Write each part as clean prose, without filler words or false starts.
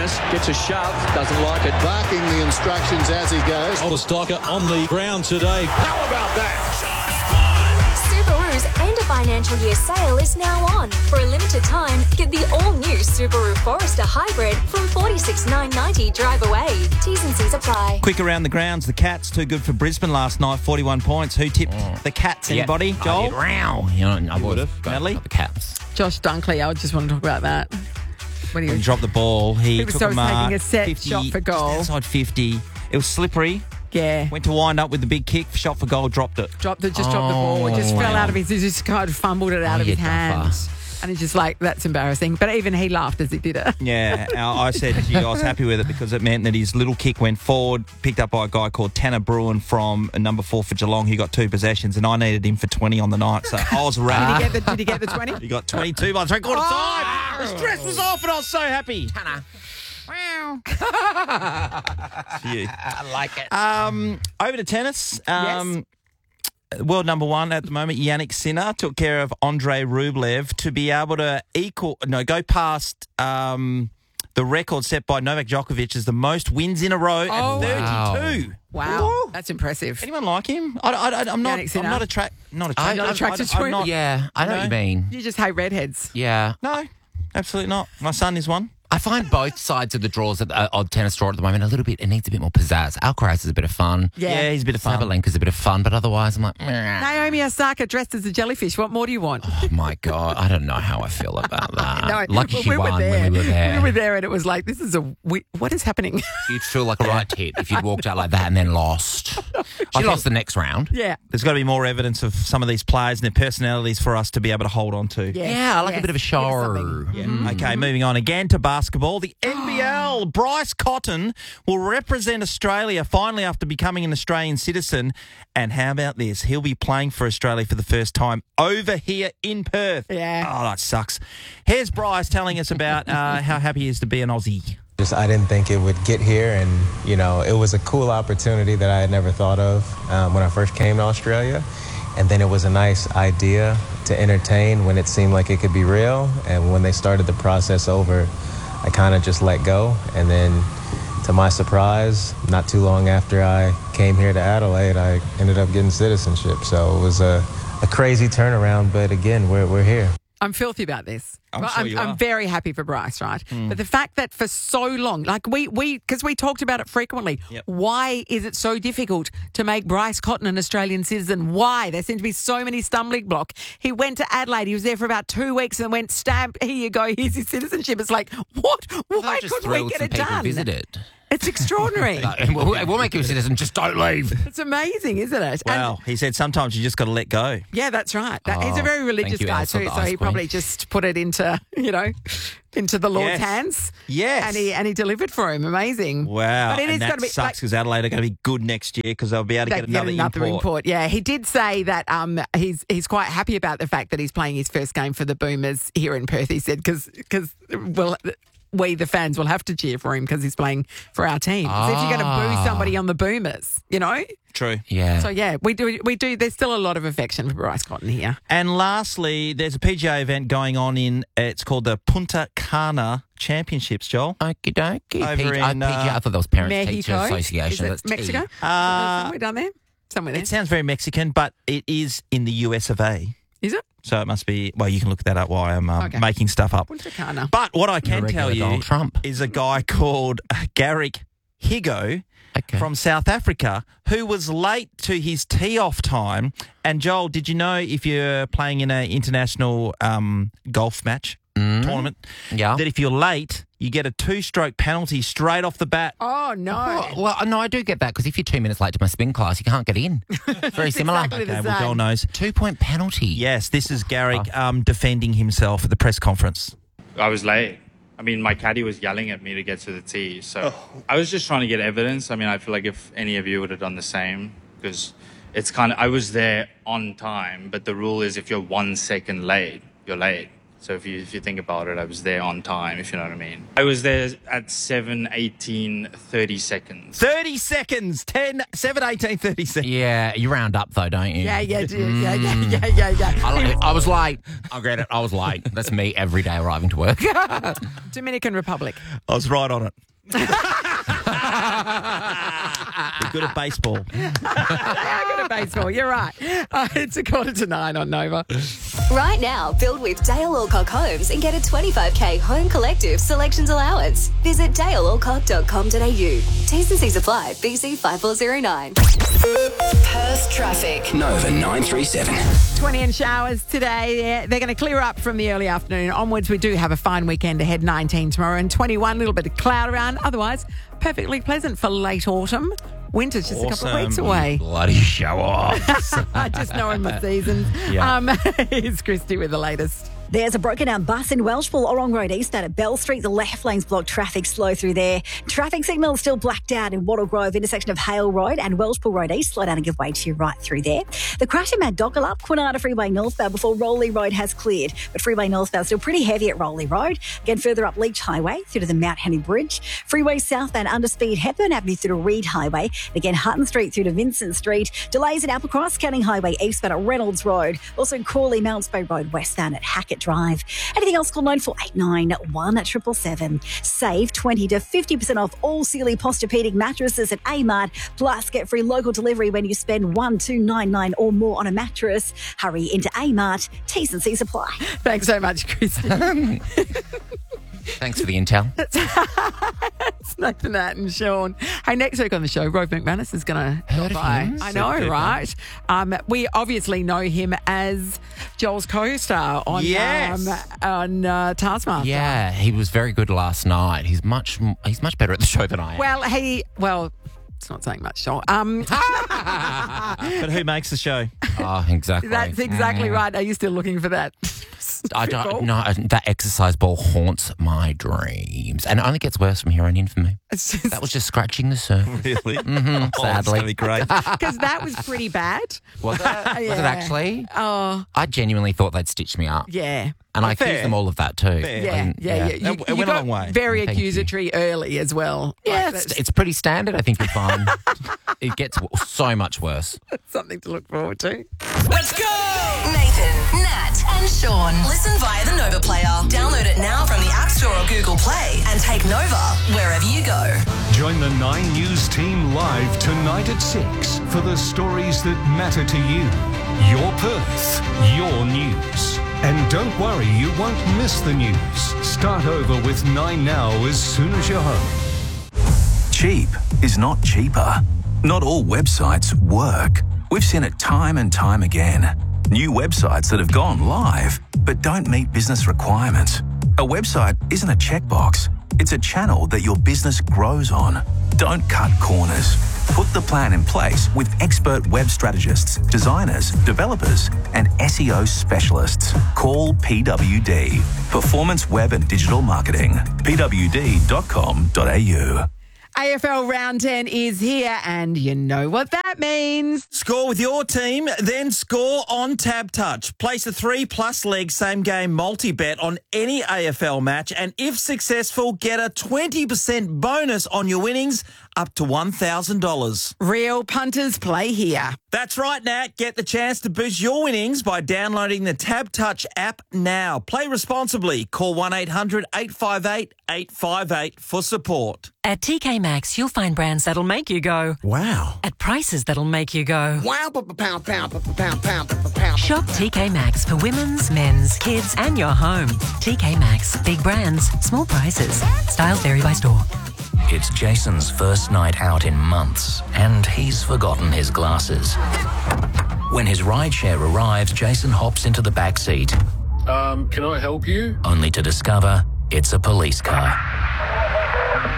Dennis gets a shove, doesn't like it. Barking the instructions as he goes. Stalker on the ground today. How about that? Subaru's end of financial year sale is now on. For a limited time, get the all-new Subaru Forester Hybrid from $46,990 drive away. T's and C's apply. Quick around the grounds, the Cats too good for Brisbane last night, 41 points. Who tipped the Cats? Anybody? Joel? Wow. I would have got Natalie? the Cats. Josh Dunkley, I just want to talk about that. When When he dropped the ball, he was took so a mark. taking a set 50, shot for goal. Just outside 50. It was slippery. Yeah. Went to wind up with the big kick, shot for goal, dropped it. Dropped the ball. It just fell out of his. He just kind of fumbled it out of his hands. And he's just like, that's embarrassing. But even he laughed as he did it. Yeah, I said to you, I was happy with it because it meant that his little kick went forward, picked up by a guy called Tanner Bruin from number 4 for Geelong. He got 2 possessions, and I needed him for 20 on the night, so I was wrapped. Did he get the 20? He got 22 by 3/4 time. The stress was off, and I was so happy. Tanner. Wow. You. I like it. Over to tennis. Yes. World number 1 at the moment, Yannick Sinner, took care of Andrei Rublev to be able to go past the record set by Novak Djokovic as the most wins in a row at 32. Wow. Ooh. That's impressive. Anyone like him? I'm not. Yannick Sinner? I'm not attracted. Not attracted to him? Yeah, I know what you mean. You just hate redheads. Yeah. No, absolutely not. My son is one. I find both sides of the draws at the odd tennis draw at the moment a little bit, it needs a bit more pizzazz. Alcaraz is a bit of fun. Yeah, he's a bit of fun. Sabalenka's a bit of fun, but otherwise I'm like, meh. Naomi Osaka dressed as a jellyfish. What more do you want? Oh my God, I don't know how I feel about that. No, Lucky she we were won there. when we were there. We were there and it was like, what is happening? You'd feel like a right tit if you'd walked out like that and then lost. She lost the next round. Yeah. There's got to be more evidence of some of these players and their personalities for us to be able to hold on to. Yeah, I like a bit of a show. Yeah. Okay, moving on again to basketball. The NBL. Bryce Cotton will represent Australia finally after becoming an Australian citizen. And how about this? He'll be playing for Australia for the first time over here in Perth. Yeah. Oh, that sucks. Here's Bryce telling us about how happy he is to be an Aussie. I didn't think it would get here, and it was a cool opportunity that I had never thought of when I first came to Australia. And then it was a nice idea to entertain when it seemed like it could be real. And when they started the process over, I kind of just let go. And then, to my surprise, not too long after I came here to Adelaide, I ended up getting citizenship. So it was a crazy turnaround, but again, we're here. I'm filthy about this. I'm very happy for Bryce, right? But the fact that for so long, like because we talked about it frequently, why is it so difficult to make Bryce Cotton an Australian citizen? Why? There seem to be so many stumbling blocks. He went to Adelaide. He was there for about 2 weeks and went, stamp, here you go, here's his citizenship. It's like, what? Why couldn't we get it done? Visited. It's extraordinary. We'll make you a citizen, just don't leave. It's amazing, isn't it? Well, he said sometimes you just got to let go. Yeah, that's right. He's a very religious you, guy Elsa, too, the so ice he queen. probably just put it into the Lord's hands. Yes. And he delivered for him. Amazing. Wow. But it is and that going to be sucks because Adelaide are going to be good next year because they'll be able to get another import. Yeah, he did say that he's quite happy about the fact that he's playing his first game for the Boomers here in Perth. He said because we, the fans, will have to cheer for him because he's playing for our team. So if you're going to boo somebody on the Boomers, True. Yeah. So, yeah, we do. There's still a lot of affection for Bryce Cotton here. And lastly, there's a PGA event going on it's called the Punta Cana Championships, Joel. Okie dokie. Over in, PGA, I thought that was Parents Mexico? Teacher Association. Is That's it Mexico? T. Somewhere down there? Somewhere there. It sounds very Mexican, but it is in the US of A. Is it? So it must be, you can look that up while I'm Okay. making stuff up. Punta Cana. But what I can Regular tell you Donald Trump. is a guy called Garrick Higo from South Africa who was late to his tee-off time. And Joel, did you know if you're playing in an international golf match tournament, that if you're late, you get a 2-stroke penalty straight off the bat? Oh, no. Well, no, I do get that because if you're 2 minutes late to my spin class, you can't get in. Very similar. exactly the Okay, well, same. Joel knows. 2-point penalty. Yes, this is Garrick defending himself at the press conference. I was late. I mean, my caddy was yelling at me to get to the tee. So I was just trying to get evidence. I mean, I feel like if any of you would have done the same, because I was there on time, but the rule is if you're 1 second late, you're late. So if you think about it, I was there on time, if you know what I mean. I was there at 7:18, 30 seconds. 30 seconds. 10, 7, 18, 30 seconds. Yeah, you round up though, don't you? Yeah. I was late. I get it. I was late. That's me every day arriving to work. Dominican Republic. I was right on it. You're good at baseball. Yeah, good at baseball. You're right. It's 8:45 on Nova. Right now, build with Dale Alcock Homes and get a 25k home collective selections allowance. Visit dalealcock.com.au. T's and C's apply. BC 5409. Perth traffic. Nova 937. 20 and showers today. They're going to clear up from the early afternoon onwards. We do have a fine weekend ahead, 19 tomorrow and 21. A little bit of cloud around. Otherwise, perfectly pleasant for late autumn. Winter's just a couple of weeks away. Bloody show off. Just knowing my seasons. Yeah. Here's Christy with the latest. There's a broken down bus in Welshpool, Orong Road East out at Bell Street. The left lane's blocked, traffic slow through there. Traffic signal still blacked out in Wattle Grove, intersection of Hale Road and Welshpool Road East. Slow down and give way to your right through there. The crash in Mad Dockalap, Quinata Freeway northbound before Rowley Road has cleared. But Freeway northbound still pretty heavy at Rowley Road. Again, further up Leach Highway through to the Mount Henry Bridge. Freeway southbound underspeed Hepburn Avenue through to Reed Highway. Again, Hutton Street through to Vincent Street. Delays at Applecross, Canning Highway eastbound at Reynolds Road. Also Crawley, Mounts Bay Road westbound at Hackett Drive. Anything else, call 9489 1777. Save 20 to 50% off all Sealy Posturepedic mattresses at Amart. Plus, get free local delivery when you spend $1,299 or more on a mattress. Hurry into Amart. T's and C's apply. Thanks so much, Christy. Thanks for the intel. It's Nathan, Nat and Sean. Hey, next week on the show, Rove McManus is going to Heard of him? I know, right? We obviously know him as Joel's co-star on Taskmaster. Yeah, he was very good last night. He's much better at the show than I am. Well, it's not saying much, Sean. But who makes the show? Oh, exactly. That's exactly right. Are you still looking for that? I don't know. That exercise ball haunts my dreams. And it only gets worse from here on in for me. That was just scratching the surface. Really? Mm-hmm, sadly. That'd be great. Because that was pretty bad. Was it? Was it actually? Oh. I genuinely thought they'd stitch me up. Yeah. And I accused them all of that too. Yeah. It went a long way. Very accusatory early as well. Yeah, it's pretty standard. I think you're fine. It gets so much worse. Something to look forward to. Let's go! Nathan, Nat and Sean. Listen via the Nova player. Download it now from the App Store or Google Play and take Nova wherever you go. Join the 9 News team live tonight at 6 for the stories that matter to you. Your Perth, your news. And don't worry, you won't miss the news. Start over with 9 Now as soon as you're home. Cheap is not cheaper. Not all websites work. We've seen it time and time again. New websites that have gone live but don't meet business requirements. A website isn't a checkbox. It's a channel that your business grows on. Don't cut corners. Put the plan in place with expert web strategists, designers, developers, and SEO specialists. Call PWD, Performance Web and Digital Marketing, pwd.com.au. AFL Round 10 is here, and you know what that means. Score with your team, then score on Tab Touch. Place a 3+ leg same game multi-bet on any AFL match, and if successful, get a 20% bonus on your winnings up to $1,000. Real punters play here. That's right, Nat. Get the chance to boost your winnings by downloading the Tab Touch app now. Play responsibly. Call 1-800-858-858 for support. At TK Maxx, you'll find brands that'll make you go, wow. At prices that'll make you go, wow. Shop TK Maxx for women's, men's, kids, and your home. TK Maxx. Big brands, small prices. Styles vary by store. It's Jason's first night out in months, and he's forgotten his glasses. When his rideshare arrives, Jason hops into the back seat. Can I help you? Only to discover it's a police car.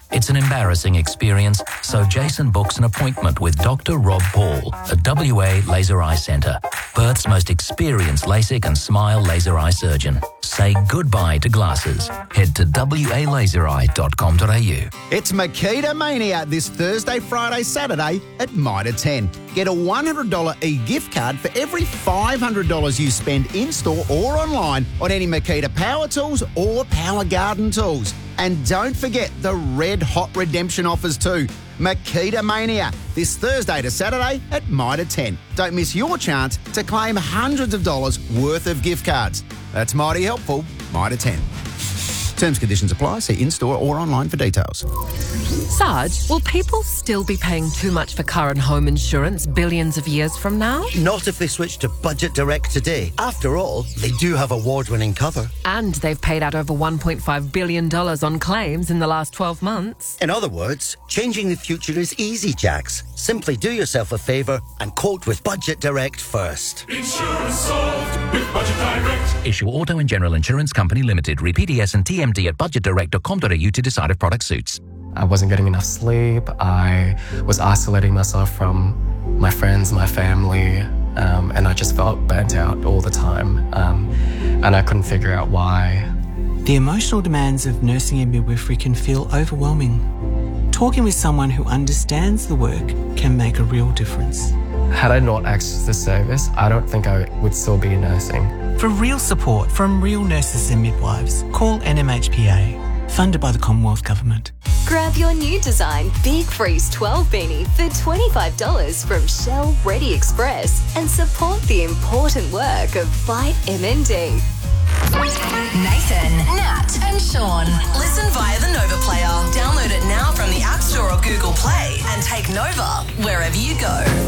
It's an embarrassing experience, so Jason books an appointment with Dr. Rob Paul at WA Laser Eye Centre, Perth's most experienced LASIK and SMILE laser eye surgeon. Say goodbye to glasses. Head to walasereye.com.au. It's Makita Mania this Thursday, Friday, Saturday at Mitre 10. Get a $100 e-gift card for every $500 you spend in-store or online on any Makita power tools or power garden tools. And don't forget the red hot redemption offers too. Makita Mania this Thursday to Saturday at Mitre 10. Don't miss your chance to claim hundreds of dollars worth of gift cards. That's mighty helpful. Mitre 10. Terms, conditions apply. See in-store or online for details. Sarge, will people still be paying too much for car and home insurance billions of years from now? Not if they switch to Budget Direct today. After all, they do have award-winning cover. And they've paid out over $1.5 billion on claims in the last 12 months. In other words, changing the future is easy, Jax. Simply do yourself a favour and quote with Budget Direct first. Insurance solved with Budget Direct. Issue Auto and General Insurance Company Limited. Read PDS and TMD at budgetdirect.com.au to decide if product suits. I wasn't getting enough sleep. I was isolating myself from my friends, my family, and I just felt burnt out all the time. And I couldn't figure out why. The emotional demands of nursing and midwifery can feel overwhelming. Talking with someone who understands the work can make a real difference. Had I not accessed the service, I don't think I would still be nursing. For real support from real nurses and midwives, call NMHPA, funded by the Commonwealth Government. Grab your new design Big Freeze 12 beanie for $25 from Shell Ready Express and support the important work of Fight MND. Nathan, Nat and Sean. Listen via the Nova Player. Download it now from the App Store or Google Play and take Nova wherever you go.